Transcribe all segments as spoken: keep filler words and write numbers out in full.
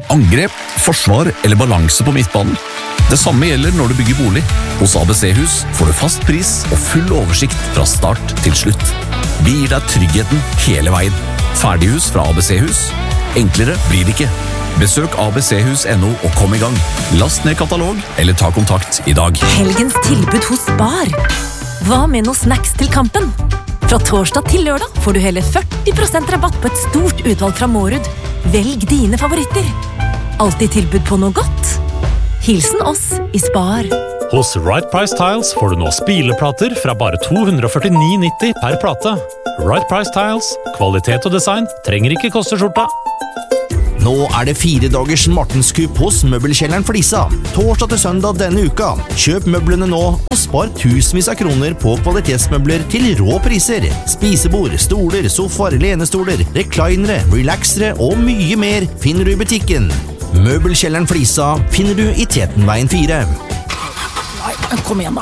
angrep, forsvar eller balanse på midtbanen. Det samme gjelder når du bygger bolig. Hos A B C-hus får du fast pris og full oversikt fra start til slutt. Vi gir deg tryggheten hele veien. Ferdighus fra A B C-hus. Enklere blir det ikke. Besøk a b c hus punktum no og kom i gang. Last ned katalog eller ta kontakt i dag. Helgens tilbud hos Spar. Hva med noe snacks til kampen? Fra torsdag til lørdag får du hele førti prosent rabatt på et stort utvalg fra Mårud. Velg dine favoritter. Alltid tilbud på noe godt. Hilsen oss i Spar. Hos Right Price Tiles får du nå spileplater fra bare to hundre førtini nitti per plate. Right Price Tiles, kvalitet og design trenger ikke koste skjorta. Nå er det fire dagers Martenskupp hos Møbelkjelleren Flisa. Torsdag til søndag denne uka. Kjøp møblene nå og spar tusenvis av kroner på kvalitetsmøbler til rå priser. Spisebord, stoler, sofaer, lenestoler, reklinere, relaxere og mye mer finner du i butikken. Møbelkjelleren Flisa finner du i Tetenveien fire. Nei, kom igjen da.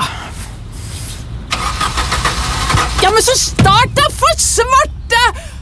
Ja, men så start da for svarte!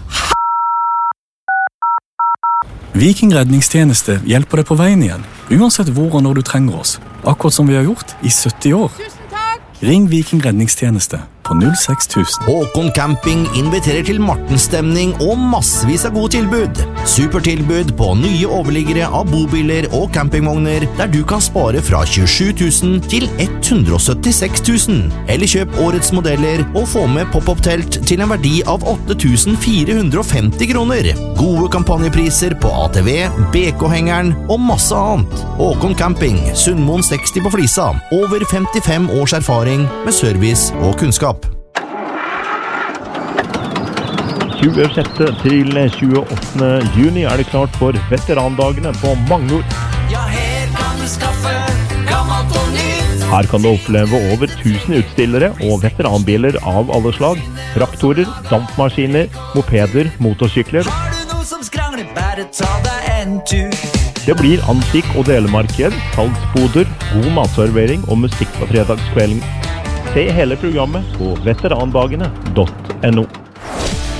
Viking redningstjeneste hjelper deg på veien igjen, uansett hvor og når du trenger oss. Akkurat som vi har gjort i sytti år. Tusen takk! Ring Viking redningstjeneste på null seks tusen. Håkon Camping inviterer til Martenstemning og massevis av gode tilbud. Supertilbud på nye overliggere av bobiler og campingvogner, der du kan spare fra tjuesju tusen til hundre og syttiseks tusen. Eller kjøp årets modeller og få med pop-up-telt til en verdi av åtte tusen fire hundre og femti kroner. Gode kampanjepriser på A T V, B K-hengeren og masse annet. Håkon Camping, Sundmoen seksti på Flisa. Over femtifem års erfaring med service og kunnskap. tjuesjette til tjueåttende juni er det klart for veterandagene på Magnor. Ja, her kan du skaffe gammelt og nytt. Her kan du oppleve over tusen utstillere og veteranbiler av alle slag. Traktorer, dampmaskiner, mopeder, motorsykler. Har du noe som skrangler, bare ta deg en tur. Det blir antikk- og delemarked, salgsboder, god matservering og musikk på fredagskvelden. Se hele programmet på veterandagene punktum no.